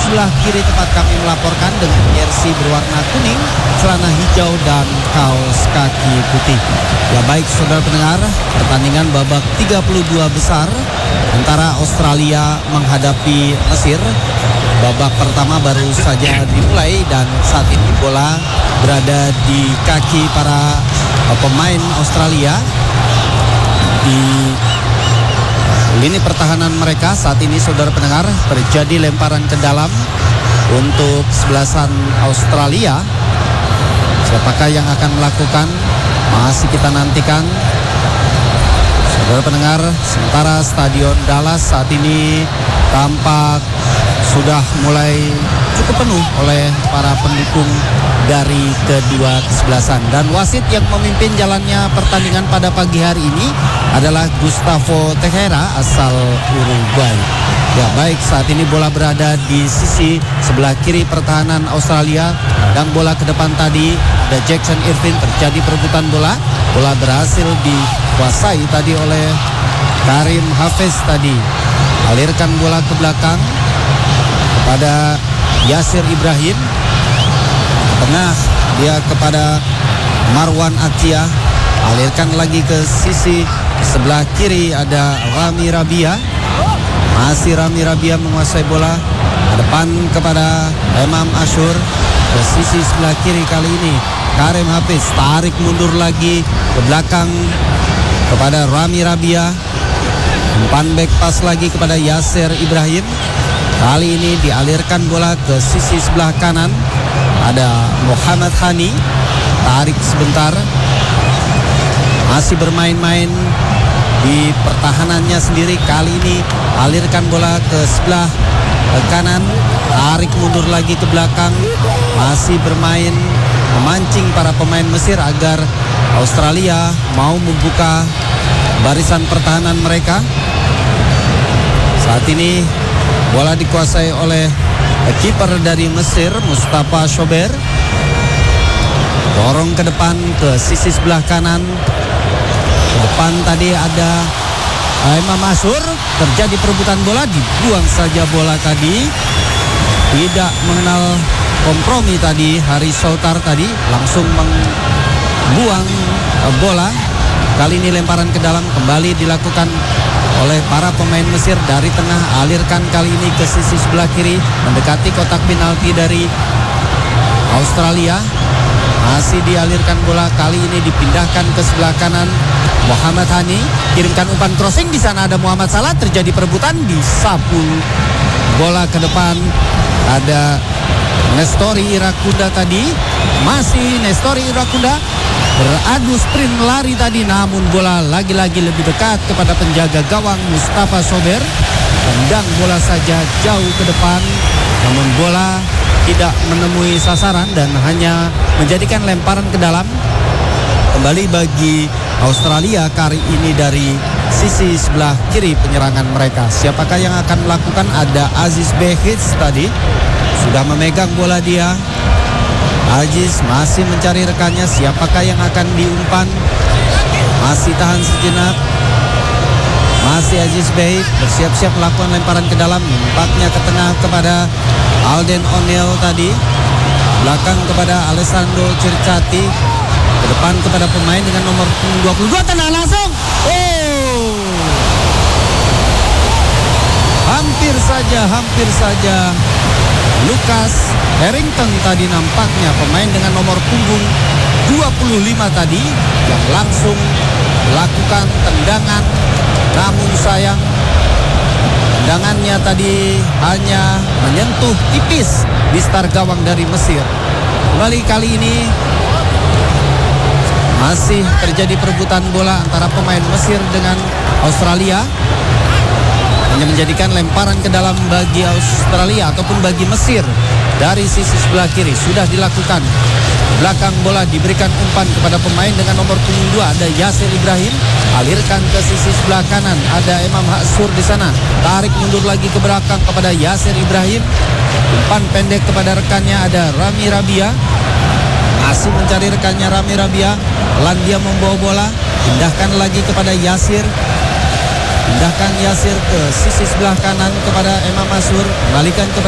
sebelah kiri tempat kami melaporkan dengan jersey berwarna kuning, celana hijau dan kaos kaki putih. Ya baik saudara pendengar, pertandingan babak 32 besar antara Australia menghadapi Mesir. Babak pertama baru saja dimulai dan saat ini bola berada di kaki para pemain Australia di lini pertahanan mereka. Saat ini saudara pendengar terjadi lemparan ke dalam untuk sebelasan Australia. Siapakah yang akan melakukan? Masih kita nantikan saudara pendengar. Sementara Stadion Dallas saat ini tampak sudah mulai cukup penuh oleh para pendukung dari kedua kesebelasan. Dan wasit yang memimpin jalannya pertandingan pada pagi hari ini adalah Gustavo Tejera asal Uruguay. Ya baik, saat ini bola berada di sisi sebelah kiri pertahanan Australia. Dan bola ke depan tadi ada Jackson Irvin, terjadi perebutan bola. Bola berhasil dikuasai tadi oleh Karim Hafiz tadi. Alirkan bola ke belakang kepada Yasir Ibrahim. Tengah dia kepada Marwan Atiyah. Alirkan lagi ke sisi sebelah kiri ada Rami Rabia. Masih Rami Rabia menguasai bola. Ke depan kepada Imam Ashur. Ke sisi sebelah kiri kali ini Karim Hafiz tarik mundur lagi ke belakang kepada Rami Rabia. Umpan back pass lagi kepada Yasir Ibrahim. Kali ini dialirkan bola ke sisi sebelah kanan. Ada Muhammad Hani. Tarik sebentar. Masih bermain-main di pertahanannya sendiri. Kali ini alirkan bola ke sebelah kanan. Tarik mundur lagi ke belakang. Masih bermain memancing para pemain Mesir agar Australia mau membuka barisan pertahanan mereka. Saat ini bola dikuasai oleh kiper dari Mesir, Mustafa Shober. Dorong ke depan ke sisi sebelah kanan. Ke depan tadi ada Imam Ashur. Terjadi perebutan bola, dibuang saja bola tadi. Tidak mengenal kompromi tadi Haris Sautar tadi, langsung membuang bola. Kali ini lemparan ke dalam kembali dilakukan oleh para pemain Mesir dari tengah. Alirkan kali ini ke sisi sebelah kiri mendekati kotak penalti dari Australia. Masih dialirkan bola, kali ini dipindahkan ke sebelah kanan. Muhammad Hani kirimkan umpan crossing, di sana ada Muhammad Salah. Terjadi perebutan, disapu bola ke depan. Ada Nestori Irakunda tadi. Masih Nestori Irakunda beradu sprint lari tadi, namun bola lagi-lagi lebih dekat kepada penjaga gawang Mustafa Shober. Tendang bola saja jauh ke depan, namun bola tidak menemui sasaran dan hanya menjadikan lemparan ke dalam. Kembali bagi Australia kali ini dari sisi sebelah kiri penyerangan mereka. Siapakah yang akan melakukan? Ada Aziz Behits tadi. Sudah memegang bola dia. Aziz masih mencari rekannya. Siapakah yang akan diumpan? Masih tahan sejenak. Masih Aziz Behits bersiap-siap melakukan lemparan ke dalam. Empatnya ke tengah kepada Alden O'Neill tadi. Belakang kepada Alessandro Circati. Ke depan kepada pemain dengan nomor 22. Tenang langsung. Hampir saja Lucas Harrington tadi nampaknya pemain dengan nomor punggung 25 tadi yang langsung melakukan tendangan, namun sayang tendangannya tadi hanya menyentuh tipis di star gawang dari Mesir. Kembali kali ini masih terjadi perebutan bola antara pemain Mesir dengan Australia. Hanya menjadikan lemparan ke dalam bagi Australia ataupun bagi Mesir dari sisi sebelah kiri sudah dilakukan. Belakang bola diberikan umpan kepada pemain dengan nomor punggung 2 ada Yasir Ibrahim. Alirkan ke sisi sebelah kanan ada Imam Ashur di sana. Tarik mundur lagi ke belakang kepada Yasir Ibrahim. Umpan pendek kepada rekannya ada Rami Rabia. Masih mencari rekannya Rami Rabia. Pelan dia membawa bola. Pindahkan lagi kepada Yasir. Pindahkan Yasir ke sisi sebelah kanan kepada Imam Ashur. Kembalikan kepada